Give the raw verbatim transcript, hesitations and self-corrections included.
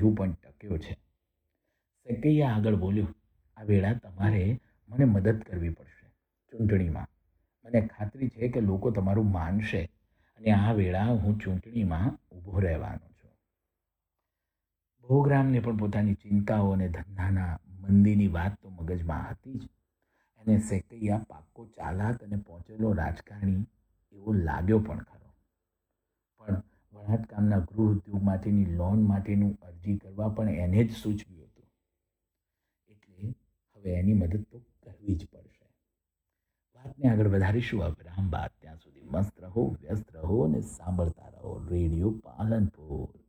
હજુ પણ ટક્યો છે. સેકૈયા આગળ બોલ્યો, આ વેળા તમારે મને મદદ કરવી પડશે ચૂંટણીમાં. મને ખાતરી છે કે લોકો તમારું માનશે અને આ વેળા હું ચૂંટણીમાં ઊભો રહેવાનો છું. ભોગરામને પણ પોતાની ચિંતાઓ અને ધંધાના મંદીની વાત તો મગજમાં હતી જ. એને સેકૈયા પાક્કો ચાલાક અને પહોંચેલો રાજકારણી એવો લાગ્યો પણ ખરો. પણ વણાટકામના ગૃહ ઉદ્યોગ માટેની લોન માટેનું અરજી કરવા પણ એને જ સૂચવ્યું હતું. એટલે હવે એની મદદ તો કરવી જ પડશે. વાતને આગળ વધારીશું આ વિરામ બાદ. ત્યાં સુધી મસ્ત રહો, વ્યસ્ત રહો અને સાંભળતા રહો રેડિયો પાલનપુર.